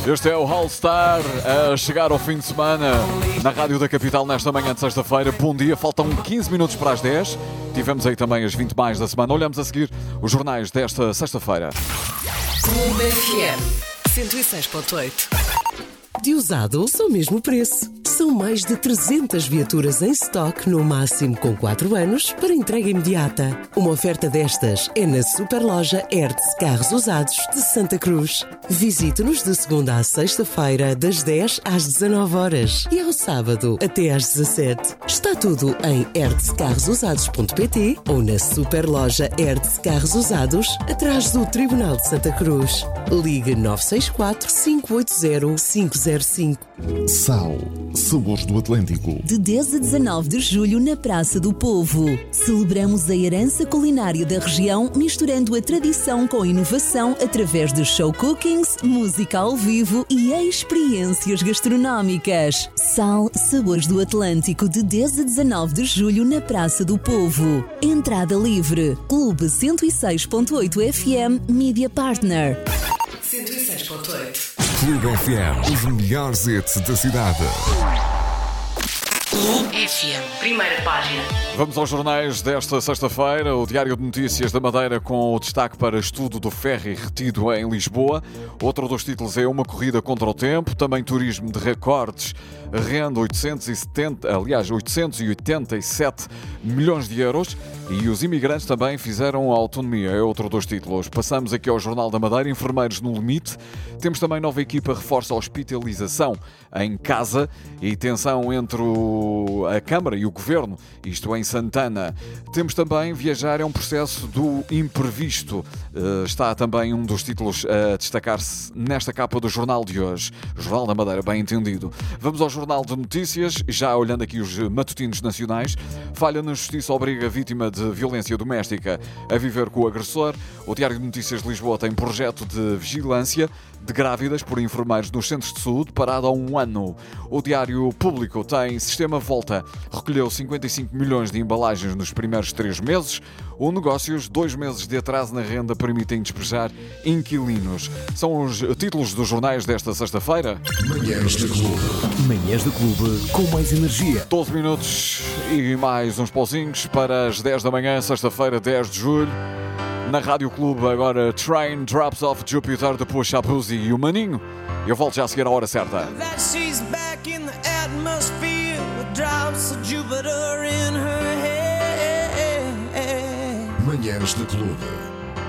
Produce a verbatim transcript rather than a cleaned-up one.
Este é o All Star a chegar ao fim de semana na Rádio da Capital nesta manhã de sexta-feira. Bom dia, faltam quinze minutos para as dez. Tivemos aí também as vinte mais da semana. Olhamos a seguir os jornais desta sexta-feira. Clube F M cento e seis ponto oito. De usado, só o mesmo preço. São mais de trezentas viaturas em stock, no máximo com quatro anos, para entrega imediata. Uma oferta destas é na Superloja Hertz Carros Usados de Santa Cruz. Visite-nos de segunda à sexta-feira, das dez às dezanove horas e ao sábado até às dezassete. Está tudo em hertz carros usados ponto pt ou na Superloja Hertz Carros Usados, atrás do Tribunal de Santa Cruz. Ligue nove seis quatro, cinco oito zero, cinco zero cinco. Sal, sabores do Atlântico. De dez a dezanove de julho na Praça do Povo. Celebramos a herança culinária da região, misturando a tradição com a inovação através de show cookings, música ao vivo e experiências gastronómicas. Sal, sabores do Atlântico, de dez a dezanove de julho na Praça do Povo. Entrada livre. Clube cento e seis ponto oito F M Media Partner. cento e seis ponto oito. Clube F M, os melhores hits da cidade. Clube F M, primeira página. Vamos aos jornais desta sexta-feira. O Diário de Notícias da Madeira com o destaque para estudo do ferry retido em Lisboa. Outro dos títulos é uma corrida contra o tempo. Também turismo de recordes rende oitocentos e setenta, aliás, oitocentos e oitenta e sete milhões de euros. E os imigrantes também fizeram a autonomia, é outro dos títulos. Passamos aqui ao Jornal da Madeira, enfermeiros no limite. Temos também nova equipa reforça a hospitalização em casa e tensão entre o, a Câmara e o Governo, isto em Santana. Temos também viajar é um processo do imprevisto. Uh, está também um dos títulos a destacar-se nesta capa do jornal de hoje. Jornal da Madeira, bem entendido. Vamos ao Jornal de Notícias, já olhando aqui os matutinos nacionais. Falha na justiça obriga a vítima de violência doméstica a viver com o agressor. O Diário de Notícias de Lisboa tem projeto de vigilância de grávidas por enfermeiros nos centros de saúde parado há um ano. O Diário Público tem Sistema Volta, recolheu cinquenta e cinco milhões de embalagens nos primeiros três meses. O Negócios, dois meses de atraso na renda permitem despejar inquilinos. São os títulos dos jornais desta sexta-feira. Manhãs de Clube. Manhãs do Clube com mais energia. doze minutos e mais uns pauzinhos para as dez da manhã, sexta-feira, dez de julho. Na Rádio Clube, agora Train Drops Off Jupiter de Push Up Uzi e o Maninho. Eu volto já a seguir à hora certa. Manhãs de Clube.